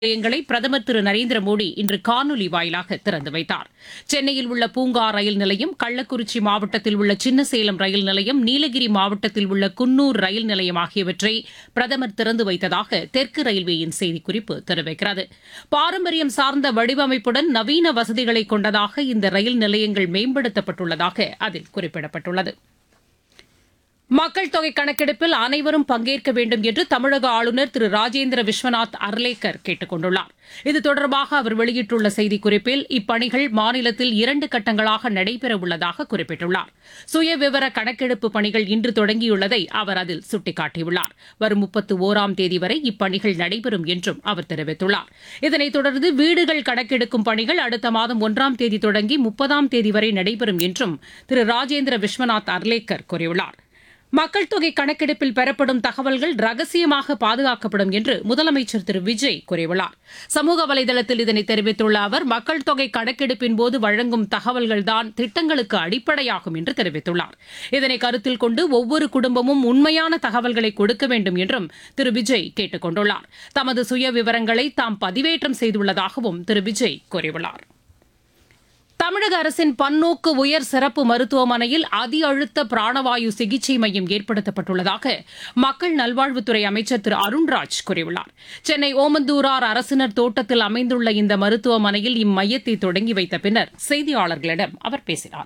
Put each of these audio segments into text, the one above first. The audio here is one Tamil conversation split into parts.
நிலையங்களை பிரதமர் திரு நரேந்திர மோடி இன்று காணொலி வாயிலாக திறந்து வைத்தார். சென்னையில் உள்ள பூங்கா ரயில் நிலையம், கள்ளக்குறிச்சி மாவட்டத்தில் உள்ள சின்னசேலம் ரயில் நிலையம், நீலகிரி மாவட்டத்தில் உள்ள குன்னூர் ரயில் நிலையம் ஆகியவற்றை பிரதமர் திறந்து வைத்ததாக தெற்கு ரயில்வேயின் செய்திக்குறிப்பு தெரிவிக்கிறது. பாரம்பரியம் சார்ந்த வடிவமைப்புடன் நவீன வசதிகளை கொண்டதாக இந்த ரயில் நிலையங்கள் மேம்படுத்தப்பட்டுள்ளதாக அதில் குறிப்பிடப்பட்டுள்ளது. மக்கள் தொகை கணக்கெடுப்பில் அனைவரும் பங்கேற்க வேண்டும் என்று தமிழக ஆளுநர் திரு ராஜேந்திர விஸ்வநாத் அர்லேக்கர் கேட்டுக் கொண்டுள்ளார். இது தொடர்பாக அவர் வெளியிட்டுள்ள செய்திக்குறிப்பில் இப்பணிகள் மாநிலத்தில் 2 கட்டங்களாக நடைபெறவுள்ளதாக குறிப்பிட்டுள்ளார். சுயவிவர கணக்கெடுப்பு பணிகள் இன்று தொடங்கியுள்ளதை அவர் அதில் சுட்டிக்காட்டியுள்ளார். வரும் 31ஆம் தேதி வரை இப்பணிகள் நடைபெறும் என்றும் அவர் தெரிவித்துள்ளார். இதனைத் தொடர்ந்து வீடுகள் கணக்கெடுக்கும் பணிகள் அடுத்த மாதம் 1ஆம் தேதி தொடங்கி 30ஆம் தேதி வரை நடைபெறும் என்றும் திரு ராஜேந்திர விஸ்வநாத் அர்லேக்கர் கூறியுள்ளார். மக்கள் தொகை கணக்கெடுப்பில் பெறப்படும் தகவல்கள் ரகசியமாக பாதுகாக்கப்படும் என்று முதலமைச்சர் திரு விஜய் கூறியுள்ளார். சமூக வலைதளத்தில் இதனை தெரிவித்துள்ள அவர், மக்கள் தொகை கணக்கெடுப்பின் போது வழங்கும் தகவல்கள்தான் திட்டங்களுக்கு அடிப்படையாகும் என்று தெரிவித்துள்ளார். இதனை கருத்தில் கொண்டு ஒவ்வொரு குடும்பமும் உண்மையான தகவல்களை கொடுக்க வேண்டும் என்றும் திரு விஜய் கேட்டுக் கொண்டுள்ளார். தமது சுய விவரங்களை தாம் பதிவேற்றம் செய்துள்ளதாகவும் திரு விஜய் கூறியுள்ளார். தமிழக அரசின் பன்னோக்கு உயர் சிறப்பு மருத்துவமனையில் அதி அழுத்த பிராணவாயு சிகிச்சை மையம் ஏற்படுத்தப்பட்டுள்ளதாக மக்கள் நல்வாழ்வுத்துறை அமைச்சர் திரு அருண்ராஜ் கூறியுள்ளார். சென்னை ஓமந்தூரார் அரசினர் தோட்டத்தில் அமைந்துள்ள இந்த மருத்துவமனையில் இம்மையத்தை தொடங்கி வைத்த பின்னர் செய்தியாளர்களிடம் அவர் பேசினார்.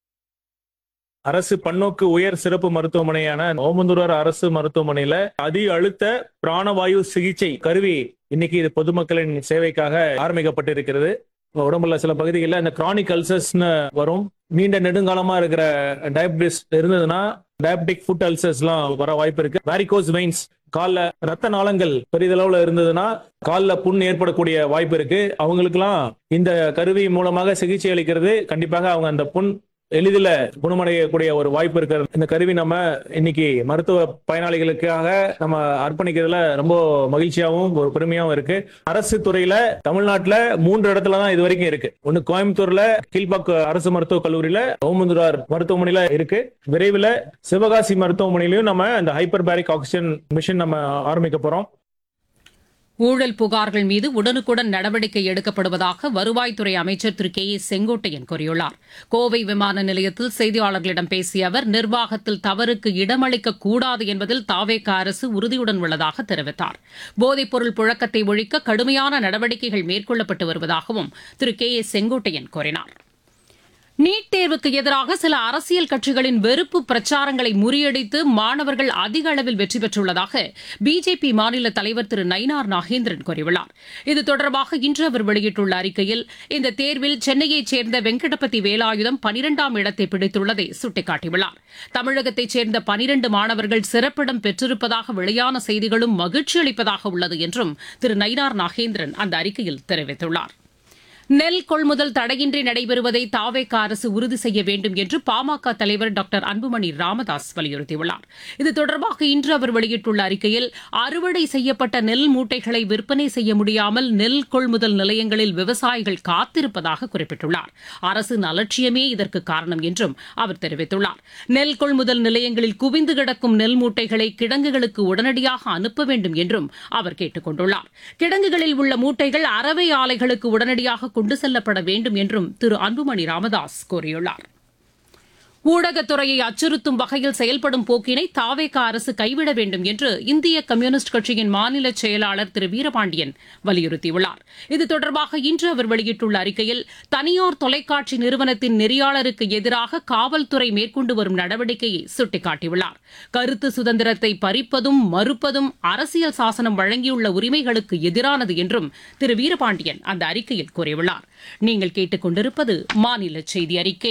அரசு பன்னோக்கு உயர் சிறப்பு மருத்துவமனையான ஓமந்தூரார் அரசு மருத்துவமனையில அதி அழுத்த பிராணவாயு சிகிச்சை கருவி இன்னைக்கு இது பொதுமக்களின் சேவைக்காக ஆரம்பிக்கப்பட்டிருக்கிறது. உடம்புல சில பகுதிகளில் இந்த கிரானிக் அல்சர்ஸ்னு வரும். நீண்ட நெடுங்காலமா இருக்கிற டயபிட்டிஸ் இருந்ததுன்னா டயபெட்டிக் ஃபுட் அல்சர்ஸ்லாம் வர வாய்ப்பு இருக்கு. வாரிகோஸ் வெயின்ஸ், கால்ல ரத்த நாளங்கள் பெரிதளவுல இருந்ததுன்னா கால்ல புண் ஏற்படக்கூடிய வாய்ப்பு இருக்கு. அவங்களுக்குலாம் இந்த கருவி மூலமாக சிகிச்சை அளிக்கிறது கண்டிப்பாக அவங்க அந்த புண் எளிதில் குணமடையக்கூடிய ஒரு வாய்ப்பு இருக்கிறது. இந்த கருவி நம்ம இன்னைக்கு மருத்துவ பயனாளிகளுக்காக நம்ம அர்ப்பணிக்கிறதுல ரொம்ப மகிழ்ச்சியாகவும் ஒரு பெருமையாகவும் இருக்கு. அரசு துறையில தமிழ்நாட்டுல 3 இடத்துல தான் இது வரைக்கும் இருக்கு. ஒன்னு கோயம்புத்தூர்ல கீழ்பாக்கு அரசு மருத்துவக் கல்லூரியில, ஓமந்தூரார் மருத்துவமனையில இருக்கு. விரைவில் சிவகாசி மருத்துவமனையிலும் நம்ம இந்த ஹைப்பர் பேரிக் ஆக்சிஜன் மிஷின் நம்ம ஆரம்பிக்க போறோம். ஊழல் புகார்கள் மீது உடனுக்குடன் நடவடிக்கை எடுக்கப்படுவதாக வருவாய்த்துறை அமைச்சர் திரு கே ஏ செங்கோட்டையன் கூறியுள்ளார். கோவை விமான நிலையத்தில் செய்தியாளர்களிடம் பேசிய அவர், நிர்வாகத்தில் தவறுக்கு இடமளிக்கக் கூடாது என்பதில் தாவேகா அரசு உறுதியுடன் உள்ளதாக தெரிவித்தார். போதைப்பொருள் புழக்கத்தை ஒழிக்க கடுமையான நடவடிக்கைகள் மேற்கொள்ளப்பட்டு வருவதாகவும் திரு கே ஏ செங்கோட்டையன் கூறினார். நீட் தேர்வுக்கு எதிராக சில அரசியல் கட்சிகளின் வெறுப்பு பிரச்சாரங்களை முறியடித்து மாணவர்கள் அதிக அளவில் வெற்றி பெற்றுள்ளதாக பிஜேபி மாநில தலைவர் திரு நயினார் நாகேந்திரன் கூறியுள்ளார். இது தொடர்பாக இன்று அவர் வெளியிட்டுள்ள அறிக்கையில், இந்த தேர்வில் சென்னையைச் சேர்ந்த வெங்கடபதி வேலாயுதம் 12ஆம் இடத்தை பிடித்துள்ளதை சுட்டிக்காட்டியுள்ளார். தமிழகத்தைச் சேர்ந்த 12 மாணவர்கள் சிறப்பிடம் பெற்றிருப்பதாக வெளியான செய்திகளும் மகிழ்ச்சி அளிப்பதாக உள்ளது என்றும் திரு நயினார் நாகேந்திரன் அந்த அறிக்கையில் தெரிவித்துள்ளார். நெல் கொள்முதல் தடையின்றி நடைபெறுவதை தாவேகா அரசு உறுதி செய்ய வேண்டும் என்று பாமக தலைவர் டாக்டர் அன்புமணி ராமதாஸ் வலியுறுத்தியுள்ளார். இது தொடர்பாக இன்று அவர் வெளியிட்டுள்ள அறிக்கையில், அறுவடை செய்யப்பட்ட நெல் மூட்டைகளை விற்பனை செய்ய முடியாமல் நெல் கொள்முதல் நிலையங்களில் விவசாயிகள் காத்திருப்பதாக குறிப்பிட்டுள்ளார். அரசின் அலட்சியமே இதற்கு காரணம் என்றும் அவர் தெரிவித்துள்ளார். நெல் கொள்முதல் நிலையங்களில் குவிந்து கிடக்கும் நெல் மூட்டைகளை கிடங்குகளுக்கு உடனடியாக அனுப்ப வேண்டும் என்றும் அவர் கேட்டுக் கொண்டுள்ளார். கிடங்குகளில் உள்ள மூட்டைகள் அறவை ஆலைகளுக்கு உடனடியாக கொண்டு செல்லப்பட வேண்டும் என்றும் திரு அன்புமணி ராமதாஸ் கூறியுள்ளார். ஊடகத்துறையை அச்சுறுத்தும் வகையில் செயல்படும் போக்கினை தாவேகா அரசு கைவிட வேண்டும் என்று இந்திய கம்யூனிஸ்ட் கட்சியின் மாநில செயலாளர் திரு வீரபாண்டியன் வலியுறுத்தியுள்ளார். இது தொடர்பாக இன்று அவர் வெளியிட்டுள்ள அறிக்கையில், தனியார் தொலைக்காட்சி நிறுவனத்தின் நெறியாளருக்கு எதிராக காவல்துறை மேற்கொண்டு வரும் நடவடிக்கையை சுட்டிக்காட்டியுள்ளார். கருத்து சுதந்திரத்தை பறிப்பதும் மறுப்பதும் அரசியல் சாசனம் வழங்கியுள்ள உரிமைகளுக்கு எதிரானது என்றும் திரு வீரபாண்டியன் அந்த அறிக்கையில் கூறியுள்ளார். நீங்கள் கேட்டுக் கொண்டிருப்பது மாநில செய்தி அறிக்கை.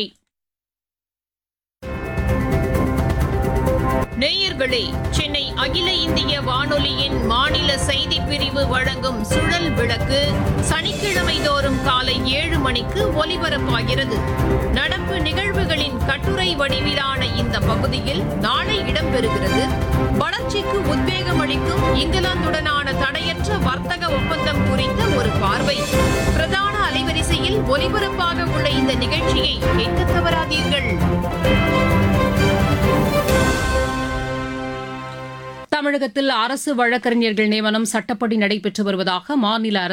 நேயர்களே, சென்னை அகில இந்திய வானொலியின் மாநில செய்திப் பிரிவு வழங்கும் சுழல் விளக்கு சனிக்கிழமை தோறும் காலை 7 மணிக்கு ஒலிபரப்பாகிறது. நடப்பு நிகழ்வுகளின் கட்டுரை வடிவிலான இந்த பகுதியில் நாளை இடம்பெறுகிறது. வளர்ச்சிக்கு உத்வேகம் அளிக்கும் இங்கிலாந்துடனான தடையற்ற வர்த்தக ஒப்பந்தம் குறித்த ஒரு பார்வை. பிரதான அலைவரிசையில் ஒலிபரப்பாக உள்ள இந்த நிகழ்ச்சியை கேட்க தவறாதீர்கள். தமிழகத்தில் அரசு வழக்கறிஞர்கள் நியமனம் சட்டப்படி நடைபெற்று வருவதாக மாநில அரசு